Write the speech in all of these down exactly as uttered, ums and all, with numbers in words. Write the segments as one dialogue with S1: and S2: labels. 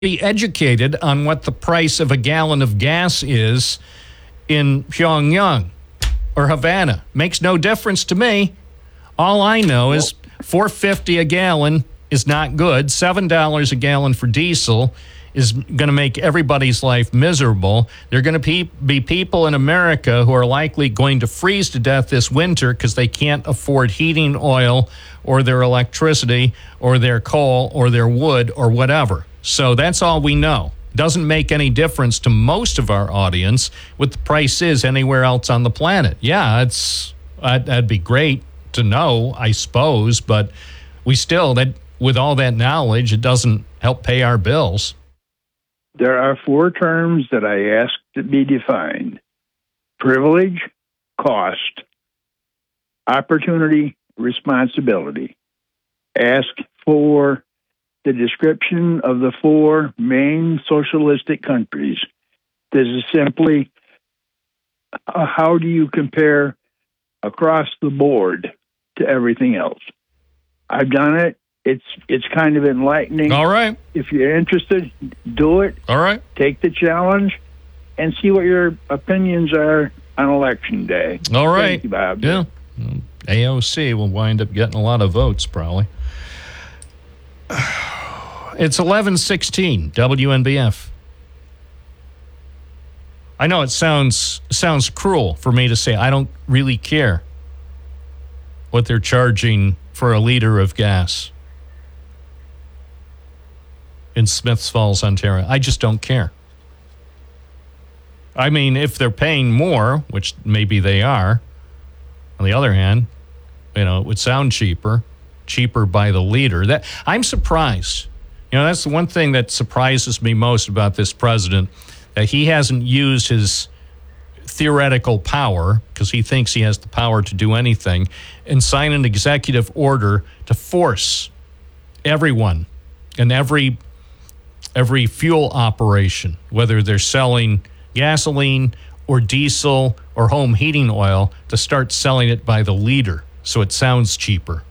S1: be educated on what the price of a gallon of gas is in Pyongyang or Havana. Makes no difference to me. All I know is four dollars and fifty cents a gallon is not good. seven dollars a gallon for diesel is going to make everybody's life miserable. There are going to be, be people in America who are likely going to freeze to death this winter because they can't afford heating oil or their electricity or their coal or their wood or whatever. So that's all we know. Doesn't make any difference to most of our audience what the price is anywhere else on the planet. Yeah, it's uh, that'd be great to know, I suppose, but we still, that with all that knowledge, it doesn't help pay our bills.
S2: There are four terms that I ask to be defined: privilege, cost, opportunity, responsibility. Ask for the description of the four main socialistic countries. This is simply uh, how do you compare across the board to everything else? I've done it. It's it's kind of enlightening.
S1: All right.
S2: If you're interested, do it.
S1: All right.
S2: Take the challenge and see what your opinions are on Election Day.
S1: All right.
S2: Thank you, Bob.
S1: Yeah. A O C will wind up getting a lot of votes, probably. It's eleven sixteen, W N B F. I know it sounds sounds cruel for me to say I don't really care what they're charging for a liter of gas in Smiths Falls, Ontario. I just don't care. I mean, if they're paying more, which maybe they are, on the other hand, you know, it would sound cheaper, cheaper by the liter. That I'm surprised. You know, that's the one thing that surprises me most about this president, that he hasn't used his theoretical power, because he thinks he has the power to do anything, and sign an executive order to force everyone and every every fuel operation, whether they're selling gasoline or diesel or home heating oil, to start selling it by the liter so it sounds cheaper.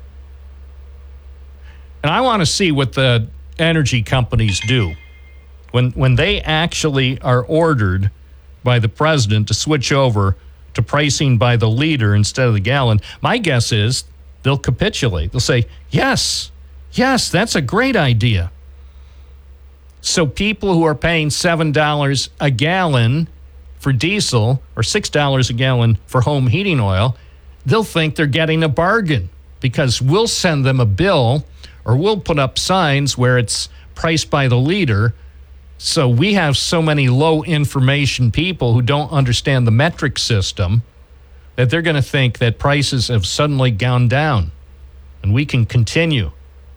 S1: And I want to see what the energy companies do when when they actually are ordered by the president to switch over to pricing by the liter instead of the gallon. My guess is they'll capitulate. They'll say, yes, yes, that's a great idea. So people who are paying seven dollars a gallon for diesel or six dollars a gallon for home heating oil, they'll think they're getting a bargain, because we'll send them a bill or we'll put up signs where it's priced by the liter. So we have so many low information people who don't understand the metric system that they're going to think that prices have suddenly gone down, and we can continue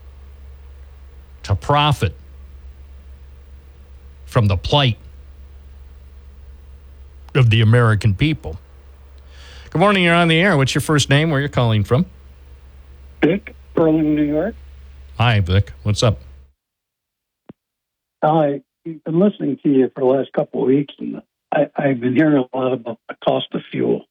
S1: to profit from the plight of the American people. Good morning, you're on the air. What's your first name? Where you're calling from?
S3: Vic, Burlington, New York.
S1: Hi, Vic. What's up?
S3: I've been listening to you for the last couple of weeks, and I, I've been hearing a lot about the cost of fuel.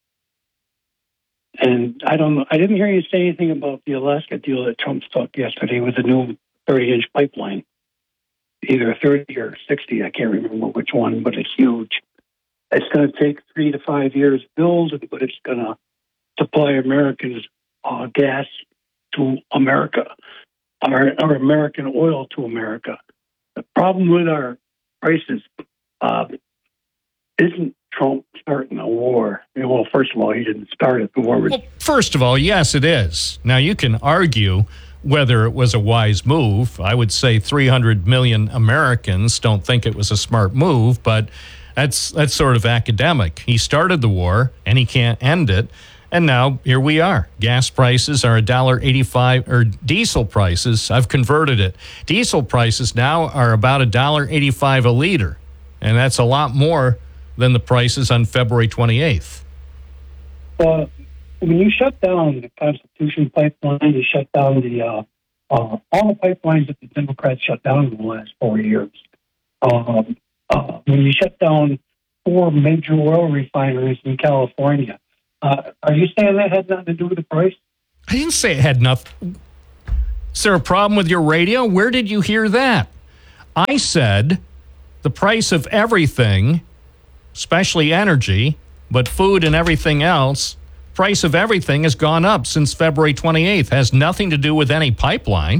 S3: And I don't know, I didn't hear you say anything about the Alaska deal that Trump struck yesterday with the new thirty-inch pipeline. Either thirty or sixty, I can't remember which one, but it's huge. It's going to take three to five years to build, but it's going to supply Americans uh, gas to America, or, or American oil to America. The problem with our prices uh, isn't Trump starting a war. Well, first of all, he didn't start it. The war was...
S1: Well, first of all, yes, it is. Now, you can argue whether it was a wise move. I would say three hundred million Americans don't think it was a smart move, but that's that's sort of academic. He started the war, and he can't end it. And now here we are. Gas prices are one dollar eighty-five, or diesel prices. I've converted it. Diesel prices now are about one dollar eighty-five a liter, and that's a lot more than the prices on February twenty-eighth.
S3: Uh, when you shut down the Constitution pipeline, you shut down the uh, uh, all the pipelines that the Democrats shut down in the last four years. Um, uh, when you shut down four major oil refineries in California, uh, are you saying that had nothing to do with the price?
S1: I didn't say it had nothing. Is there a problem with your radio? Where did you hear that? I said the price of everything, especially energy, but food and everything else, price of everything has gone up since February twenty-eighth. Has nothing to do with any pipeline.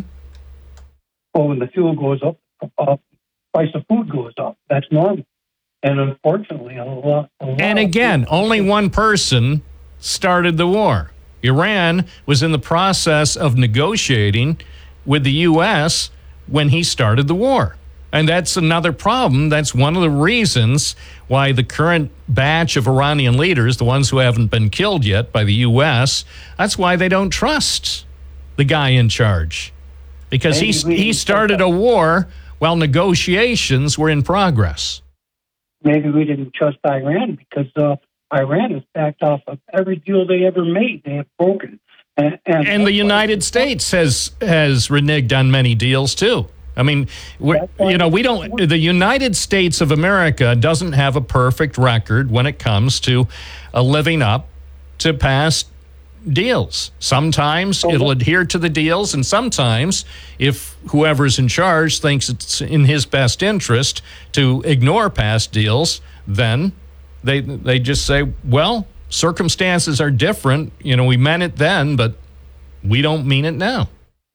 S3: Oh, when the fuel goes up, uh, price of food goes up. That's normal. And unfortunately, a lot. A lot
S1: and again, only one person started the war. Iran was in the process of negotiating with the U S when he started the war. And that's another problem. That's one of the reasons why the current batch of Iranian leaders, the ones who haven't been killed yet by the U S, that's why they don't trust the guy in charge. Because he, he started a war while negotiations were in progress.
S3: Maybe we didn't trust Iran because uh, Iran has backed off of every deal they ever made. They have broken. And, and,
S1: and the United States has has reneged on many deals, too. I mean, we're, you know, we don't, the United States of America doesn't have a perfect record when it comes to uh, living up to past deals. Sometimes it'll adhere to the deals, and sometimes if whoever's in charge thinks it's in his best interest to ignore past deals, then they they just say, well, circumstances are different. You know, we meant it then, but we don't mean it now.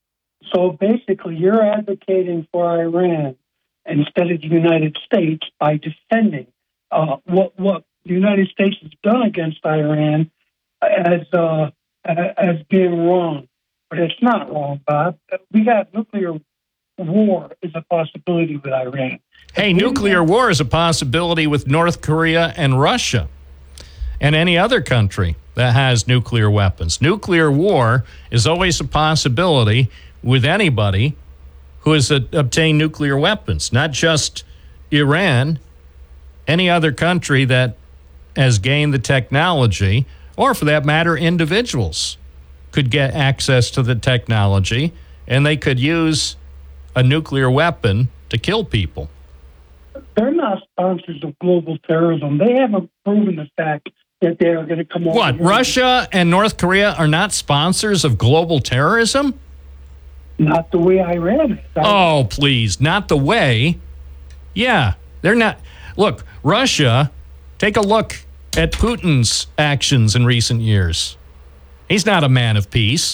S3: So basically, you're advocating for Iran instead of the United States by defending uh, what what the United States has done against Iran as uh, as being wrong. But it's not wrong, Bob. We got nuclear war is a possibility with Iran.
S1: Hey, nuclear war is a possibility with North Korea and Russia and any other country that has nuclear weapons. Nuclear war is always a possibility with anybody who has uh, obtained nuclear weapons, not just Iran, any other country that has gained the technology, or for that matter, individuals could get access to the technology and they could use a nuclear weapon to kill people.
S3: They're not sponsors of global terrorism. They haven't proven the fact that they are going to come over.
S1: What, Russia and North Korea are not sponsors of global terrorism?
S3: Not the way Iran is.
S1: Oh, please, not the way. Yeah, they're not. Look, Russia, take a look at Putin's actions in recent years. He's not a man of peace.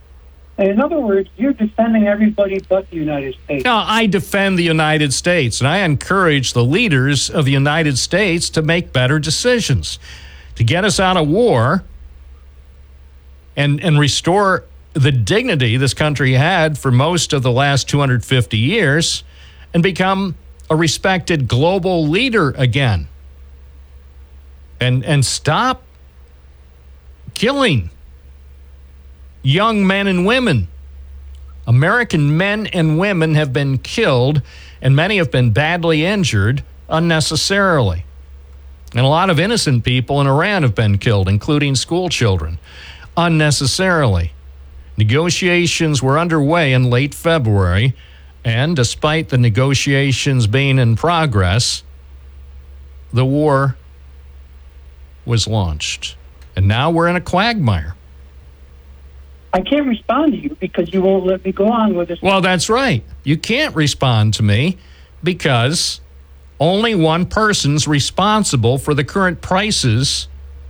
S3: In other words, you're defending everybody but the United States.
S1: No, I defend the United States, and I encourage the leaders of the United States to make better decisions, to get us out of war and, and restore the dignity this country had for most of the last two hundred fifty years and become a respected global leader again. And, and stop killing young men and women. American men and women have been killed, and many have been badly injured unnecessarily. And a lot of innocent people in Iran have been killed, including school children, unnecessarily. Negotiations were underway in late February, and despite the negotiations being in progress, the war was launched. And now we're in a quagmire.
S3: I can't respond to you because you won't let me go on with this.
S1: Well, that's right. You can't respond to me because only one person's responsible for the current prices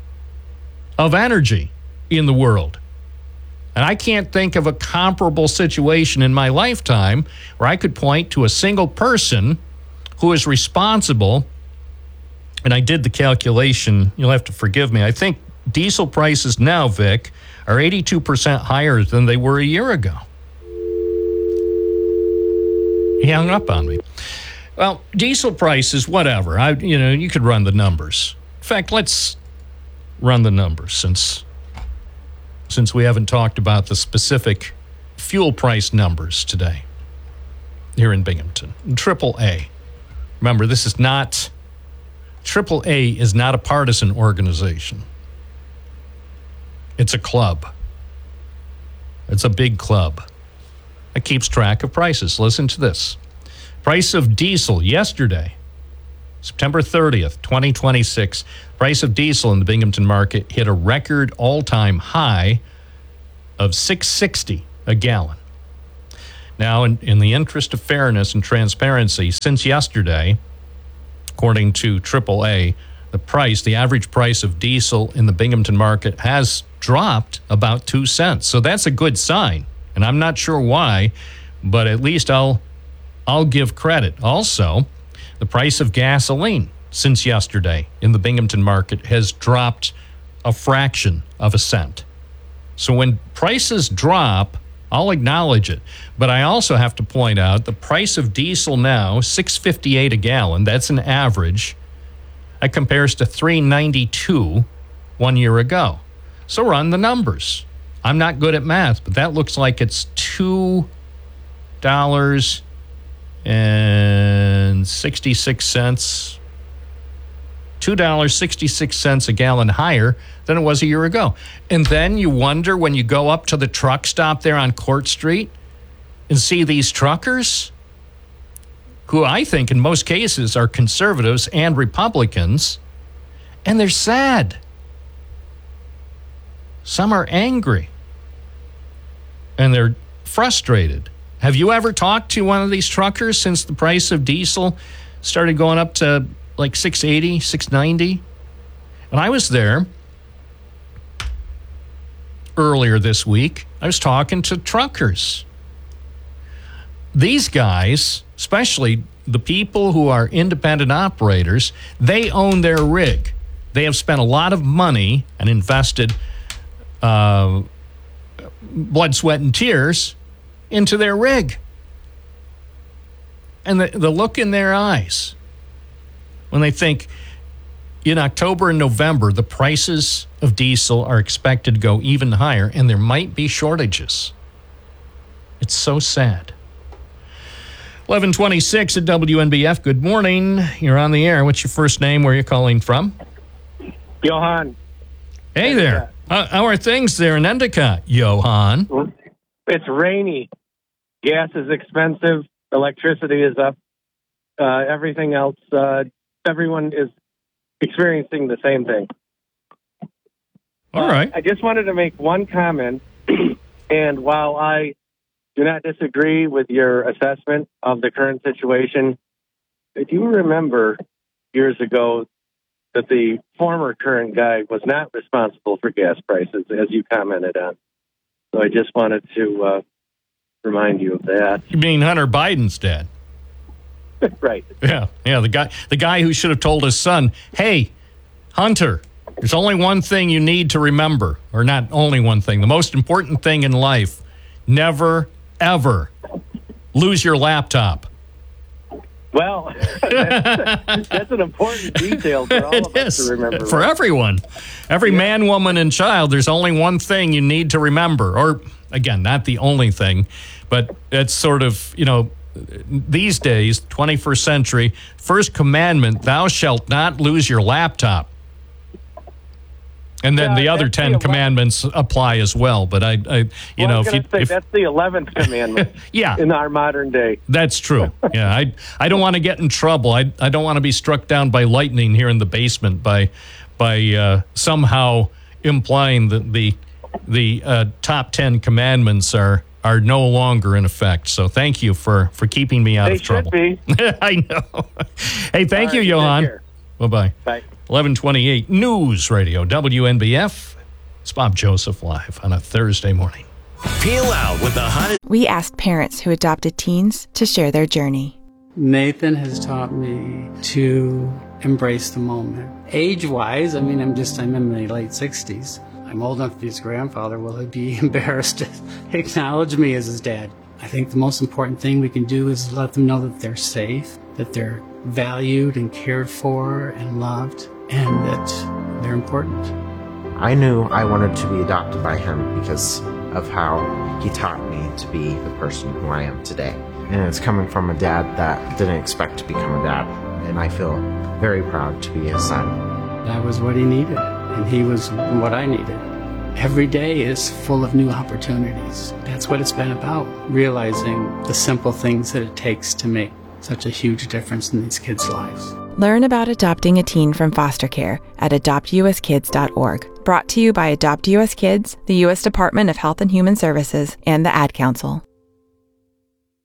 S1: of energy in the world. And I can't think of a comparable situation in my lifetime where I could point to a single person who is responsible. And I did the calculation. You'll have to forgive me. I think diesel prices now, Vic, are eighty-two percent higher than they were a year ago. He hung up on me. Well, diesel prices, whatever. I, you know, you could run the numbers. In fact, let's run the numbers since since we haven't talked about the specific fuel price numbers today here in Binghamton. Triple A. Remember, this is not, Triple A is not a partisan organization. It's a club. It's a big club that keeps track of prices. Listen to this. Price of diesel yesterday, September thirtieth, twenty twenty-six. Price of diesel in the Binghamton market hit a record all-time high of six sixty a gallon. Now, in, in the interest of fairness and transparency, since yesterday, according to triple A, the price, the average price of diesel in the Binghamton market has dropped about two cents. So that's a good sign. And I'm not sure why, but at least I'll I'll give credit. Also, the price of gasoline since yesterday in the Binghamton market has dropped a fraction of a cent. So when prices drop, I'll acknowledge it. But I also have to point out the price of diesel now, six fifty-eight a gallon. That's an average. That compares to three ninety-two one year ago. So run the numbers. I'm not good at math, but that looks like it's two dollars and sixty-six cents. two dollars and sixty-six cents a gallon higher than it was a year ago. And then you wonder when you go up to the truck stop there on Court Street and see these truckers, who I think in most cases are conservatives and Republicans, and they're sad. Some are angry. And they're frustrated. Have you ever talked to one of these truckers since the price of diesel started going up to like six eighty, six ninety? When I was there earlier this week, I was talking to truckers. These guys, especially the people who are independent operators, they own their rig. They have spent a lot of money and invested uh, blood, sweat, and tears into their rig. And the, the look in their eyes when they think in October and November, the prices of diesel are expected to go even higher, and there might be shortages. It's so sad. eleven twenty-six at W N B F. Good morning. You're on the air. What's your first name? Where are you calling from?
S4: Johan.
S1: Hey there. Uh, how are things there in Endicott, Johan?
S4: It's rainy. Gas is expensive. Electricity is up. Uh, everything else, uh, everyone is experiencing the same thing.
S1: All right.
S4: Uh, I just wanted to make one comment. And while I do not disagree with your assessment of the current situation, I do remember years ago that the former current guy was not responsible for gas prices, as you commented on. So I just wanted to uh, remind you of that.
S1: You mean Hunter Biden's dad?
S4: Right.
S1: Yeah, yeah. The guy, the guy who should have told his son, "Hey, Hunter, there's only one thing you need to remember, or not only one thing. The most important thing in life: never, ever lose your laptop."
S4: Well, that's, that's an important detail for all of
S1: It
S4: us
S1: is.
S4: to remember.
S1: For
S4: right?
S1: everyone. Every
S4: Yeah.
S1: man, woman, and child, there's only one thing you need to remember. Or, again, not the only thing, but it's sort of, you know, these days, twenty-first century, first commandment, thou shalt not lose your laptop. And then
S4: Yeah,
S1: the other
S4: that's the
S1: ten
S4: eleventh.
S1: commandments apply as well. But I, I you
S4: Well,
S1: know,
S4: I was
S1: if you,
S4: going to say,
S1: if,
S4: that's the eleventh commandment
S1: yeah,
S4: in our modern day.
S1: that's true. Yeah, I I don't want to get in trouble. I I don't want to be struck down by lightning here in the basement by by uh, somehow implying that the the uh, top ten commandments are are no longer in effect. So thank you for for keeping me out
S4: They
S1: of trouble.
S4: should be.
S1: I know. Hey, thank
S4: All
S1: you,
S4: right,
S1: Johan.
S4: take care.
S1: Bye bye.
S4: Bye.
S1: eleven twenty-eight News Radio W N B F. It's Bob Joseph live on a Thursday morning.
S5: Peel out with the hottest.
S6: We asked parents who adopted teens to share their journey.
S7: Nathan has taught me to embrace the moment. Age-wise, I mean, I'm just, I'm in my late sixties. I'm old enough to be his grandfather. Will he be embarrassed to acknowledge me as his dad? I think the most important thing we can do is let them know that they're safe, that they're valued and cared for and loved, and that they're important.
S8: I knew I wanted to be adopted by him because of how he taught me to be the person who I am today. And it's coming from a dad that didn't expect to become a dad. And I feel very proud to be his son.
S7: That was what he needed, and he was what I needed. Every day is full of new opportunities. That's what it's been about, realizing the simple things that it takes to make such a huge difference in these kids' lives.
S6: Learn about adopting a teen from foster care at adopt u s kids dot org. Brought to you by Adopt U S Kids, the U S Department of Health and Human Services, and the Ad Council.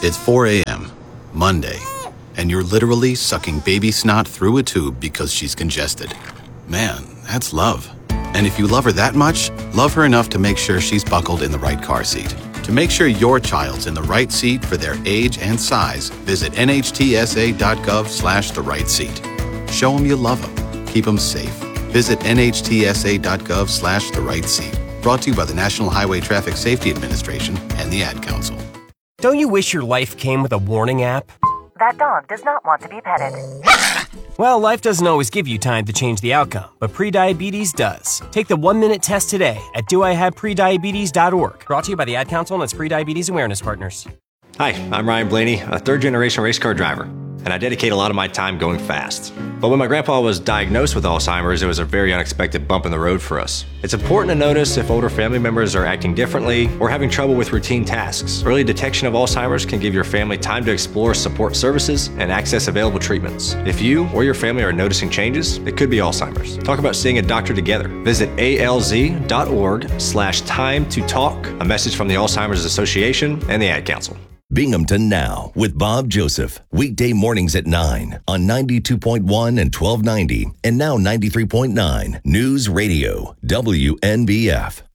S9: It's four a.m., Monday, and you're literally sucking baby snot through a tube because she's congested. Man, that's love. And if you love her that much, love her enough to make sure she's buckled in the right car seat. To make sure your child's in the right seat for their age and size, visit N H T S A dot gov slash the right seat. Show them you love them. Keep them safe. Visit N H T S A dot gov slash the right seat. Brought to you by the National Highway Traffic Safety Administration and the Ad Council.
S10: Don't you wish your life came with a warning app?
S11: That dog does not want to be petted.
S10: Well, life doesn't always give you time to change the outcome, but prediabetes does. Take the one-minute test today at do I have prediabetes dot org. Brought to you by the Ad Council and its prediabetes awareness partners.
S12: Hi, I'm Ryan Blaney, a third-generation race car driver, and I dedicate a lot of my time going fast. But when my grandpa was diagnosed with Alzheimer's, it was a very unexpected bump in the road for us. It's important to notice if older family members are acting differently or having trouble with routine tasks. Early detection of Alzheimer's can give your family time to explore support services and access available treatments. If you or your family are noticing changes, it could be Alzheimer's. Talk about seeing a doctor together. Visit A L Z dot org slash time to talk. A message from the Alzheimer's Association and the Ad Council.
S5: Binghamton Now with Bob Joseph. Weekday mornings at nine on ninety-two point one and twelve ninety and now ninety-three point nine News Radio W N B F.